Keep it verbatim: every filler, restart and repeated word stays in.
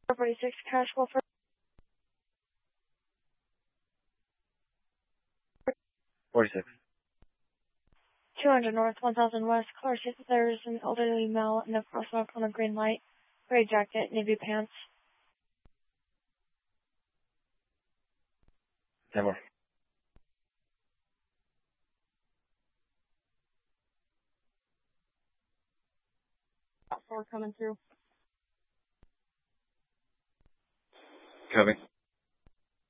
forty-six, Cashwell for forty-six. two hundred North, one thousand West. Car seat, there's an elderly male in a crosswalk on a green light. Gray jacket, navy pants. ten more. Four coming through. Coming.